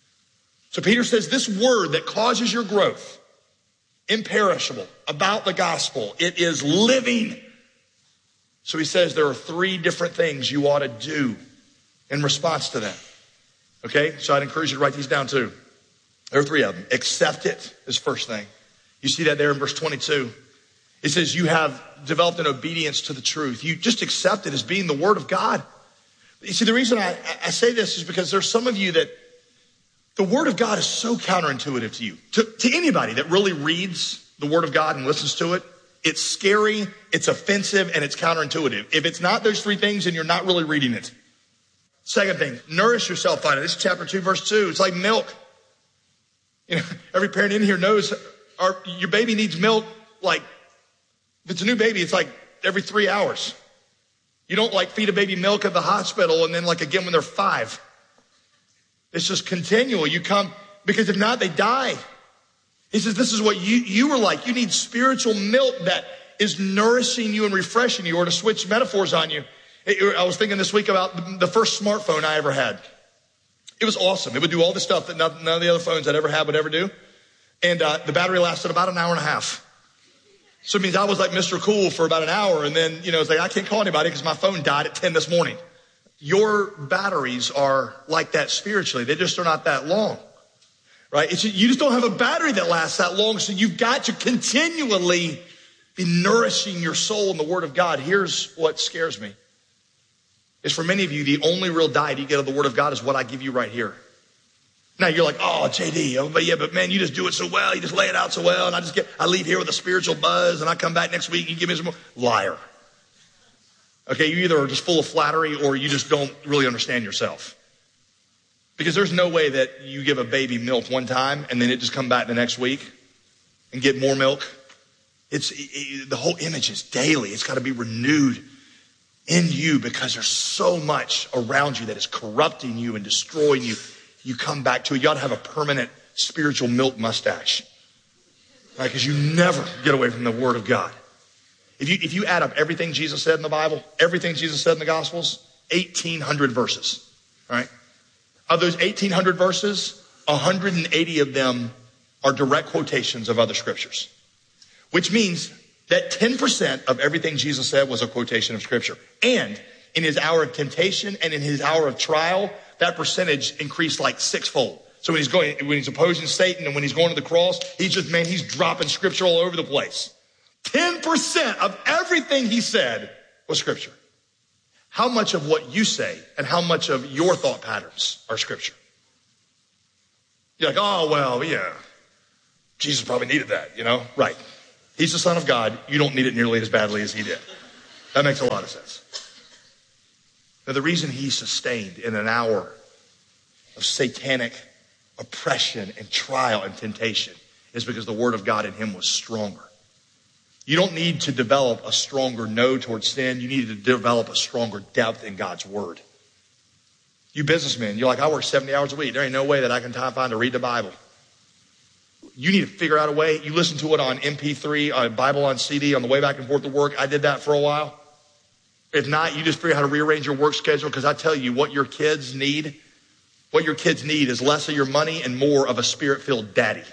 [SPEAKER 10] So Peter says this word that causes your growth, imperishable, about the gospel, it is living. So he says there are three different things you ought to do in response to that. Okay, so I'd encourage you to write these down too. There are three of them. Accept it is first thing. You see that there in verse twenty-two. It says you have developed an obedience to the truth. You just accept it as being the word of God. You see, the reason I, I say this is because there's some of you that the word of God is so counterintuitive to you. To, to anybody that really reads the word of God and listens to it, it's scary, it's offensive, and it's counterintuitive. If it's not those three things, then you're not really reading it. Second thing, nourish yourself on it. This is chapter two, verse two. It's like milk. You know, every parent in here knows our, your baby needs milk. Like, if it's a new baby, it's like every three hours. You don't like feed a baby milk at the hospital and then like again when they're five. It's just continual. You come, because if not, they die. He says, this is what you, you were like. You need spiritual milk that is nourishing you and refreshing you. Or to switch metaphors on you, it, I was thinking this week about the, the first smartphone I ever had. It was awesome. It would do all the stuff that none, none of the other phones I'd ever had would ever do. And uh, the battery lasted about an hour and a half. So it means I was like Mister Cool for about an hour. And then, you know, it's like, I can't call anybody because my phone died at ten this morning. Your batteries are like that spiritually. They just are not that long. Right? It's, you just don't have a battery that lasts that long. So you've got to continually be nourishing your soul in the word of God. Here's what scares me. Is for many of you, the only real diet you get of the word of God is what I give you right here. Now you're like, oh, J D, oh, but yeah, but man, you just do it so well. You just lay it out so well. And I just get, I leave here with a spiritual buzz and I come back next week and you give me some more. Liar. Okay. You either are just full of flattery or you just don't really understand yourself. Because there's no way that you give a baby milk one time and then it just come back the next week and get more milk. It's it, it, the whole image is daily. It's got to be renewed in you because there's so much around you that is corrupting you and destroying you. You come back to it. You ought to have a permanent spiritual milk mustache, right? Because you never get away from the word of God. If you, if you add up everything Jesus said in the Bible, everything Jesus said in the Gospels, eighteen hundred verses, right? Of those eighteen hundred verses, one hundred eighty of them are direct quotations of other scriptures, which means that ten percent of everything Jesus said was a quotation of scripture. And in his hour of temptation and in his hour of trial, that percentage increased like sixfold. So when he's going, when he's opposing Satan and when he's going to the cross, he's just, man, he's dropping scripture all over the place. ten percent of everything he said was scripture. How much of what you say and how much of your thought patterns are scripture? You're like, oh, well, yeah, Jesus probably needed that, you know? Right. He's the Son of God. You don't need it nearly as badly as he did. That makes a lot of sense. Now, the reason he's sustained in an hour of satanic oppression and trial and temptation is because the word of God in him was stronger. You don't need to develop a stronger no towards sin. You need to develop a stronger depth in God's word. You businessmen, you're like, I work seventy hours a week. There ain't no way that I can time find to read the Bible. You need to figure out a way. You listen to it on M P three, on Bible on C D, on the way back and forth to work. I did that for a while. If not, you just figure out how to rearrange your work schedule, because I tell you what your kids need, what your kids need is less of your money and more of a spirit-filled daddy.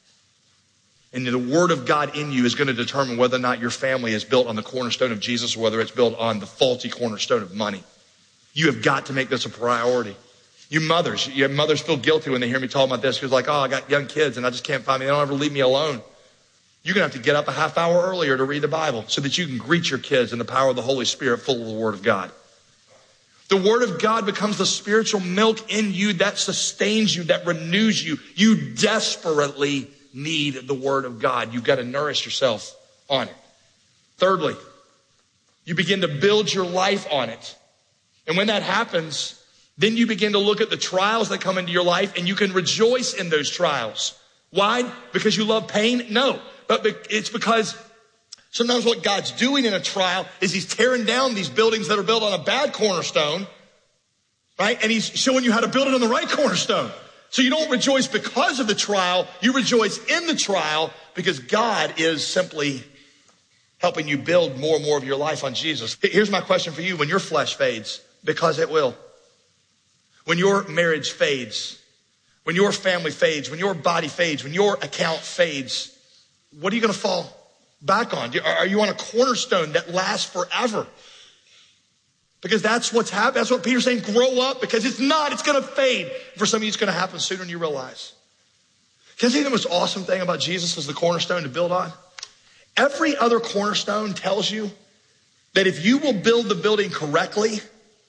[SPEAKER 10] And the word of God in you is going to determine whether or not your family is built on the cornerstone of Jesus or whether it's built on the faulty cornerstone of money. You have got to make this a priority. You mothers, you mothers feel guilty when they hear me talk about this because like, oh, I got young kids and I just can't find me. They don't ever leave me alone. You're going to have to get up a half hour earlier to read the Bible so that you can greet your kids in the power of the Holy Spirit full of the word of God. The word of God becomes the spiritual milk in you that sustains you, that renews you. You desperately need the word of God. You've got to nourish yourself on it. Thirdly, you begin to build your life on it. And when that happens, then you begin to look at the trials that come into your life and you can rejoice in those trials. Why? Because you love pain? No, but it's because sometimes what God's doing in a trial is he's tearing down these buildings that are built on a bad cornerstone, right? And he's showing you how to build it on the right cornerstone. So you don't rejoice because of the trial. You rejoice in the trial because God is simply helping you build more and more of your life on Jesus. Here's my question for you. When your flesh fades, because it will, when your marriage fades, when your family fades, when your body fades, when your account fades, what are you going to fall back on? Are you on a cornerstone that lasts forever? Because that's what's happening. That's what Peter's saying. Grow up, because it's not. It's going to fade. For some of you, it's going to happen sooner than you realize. Can I see the most awesome thing about Jesus as the cornerstone to build on? Every other cornerstone tells you that if you will build the building correctly,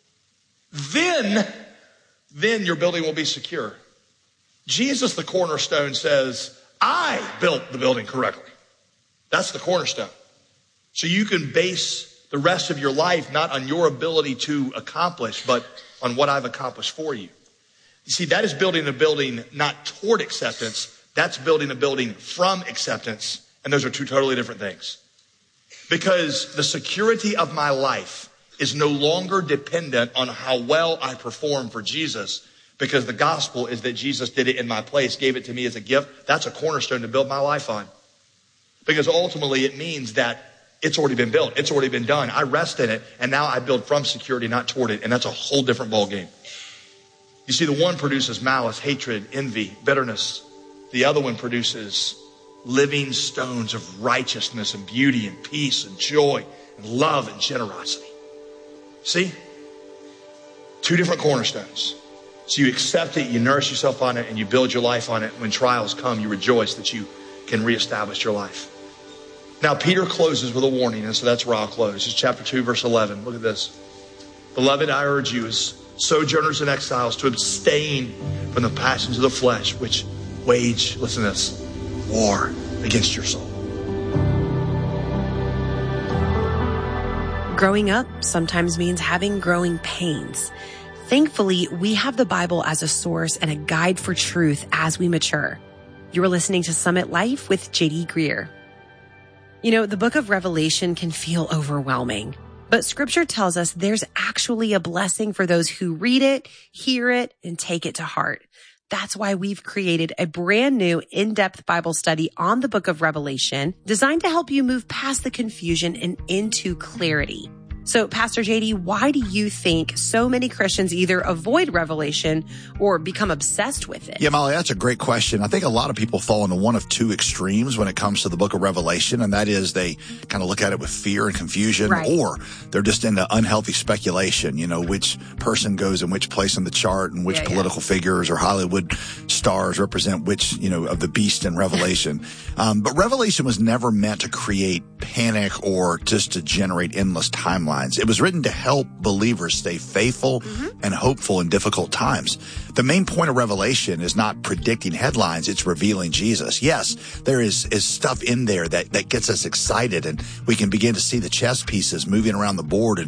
[SPEAKER 10] then, then your building will be secure. Jesus, the cornerstone, says, I built the building correctly. That's the cornerstone. So you can base the rest of your life not on your ability to accomplish, but on what I've accomplished for you. You see, that is building a building not toward acceptance. That's building a building from acceptance. And those are two totally different things. Because the security of my life is no longer dependent on how well I perform for Jesus, because the gospel is that Jesus did it in my place, gave it to me as a gift. That's a cornerstone to build my life on. Because ultimately it means that it's already been built. It's already been done. I rest in it. And now I build from security, not toward it. And that's a whole different ballgame. You see, the one produces malice, hatred, envy, bitterness. The other one produces living stones of righteousness and beauty and peace and joy and love and generosity. See? Two different cornerstones. So you accept it, you nourish yourself on it, and you build your life on it. When trials come, you rejoice that you can reestablish your life. Now, Peter closes with a warning, and so that's where I'll close. It's chapter two, verse eleven. Look at this. Beloved, I urge you as sojourners and exiles to abstain from the passions of the flesh, which wage, listen to this, war against your soul.
[SPEAKER 11] Growing up sometimes means having growing pains. Thankfully, we have the Bible as a source and a guide for truth as we mature. You are listening to Summit Life with J D Greer. You know, the book of Revelation can feel overwhelming, but scripture tells us there's actually a blessing for those who read it, hear it, and take it to heart. That's why we've created a brand new in-depth Bible study on the book of Revelation designed to help you move past the confusion and into clarity. So, Pastor J D, why do you think so many Christians either avoid Revelation or become obsessed with it?
[SPEAKER 12] Yeah, Molly, that's a great question. I think a lot of people fall into one of two extremes when it comes to the book of Revelation, and that is they kind of look at it with fear and confusion, right, or they're just into unhealthy speculation, you know, which person goes in which place in the chart and which yeah, political yeah. figures or Hollywood stars represent which, you know, of the beast in Revelation. um, but Revelation was never meant to create panic or just to generate endless timelines. It was written to help believers stay faithful mm-hmm. and hopeful in difficult times. The main point of Revelation is not predicting headlines. It's revealing Jesus. Yes, there is, is stuff in there that, that gets us excited, and we can begin to see the chess pieces moving around the board and